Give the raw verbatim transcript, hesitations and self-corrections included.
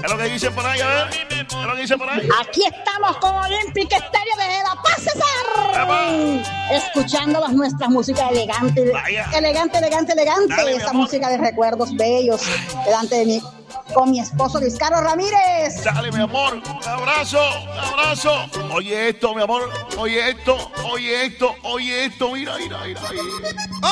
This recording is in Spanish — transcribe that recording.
¿Qué es lo que dice por ahí? A ver. ¿Qué es lo que dice por ahí? Aquí estamos con Olympic Estéreo desde La Paz, César. Escuchando nuestras músicas elegantes. Vaya. Elegante, elegante, elegante. Dale, mi Esa amor. música de recuerdos bellos. Delante de mí, con mi esposo Luis Carlos Ramírez. Dale, mi amor. Un abrazo. Un abrazo. Oye esto, mi amor. Oye esto. Oye esto. Oye esto. Mira, mira, mira. mira.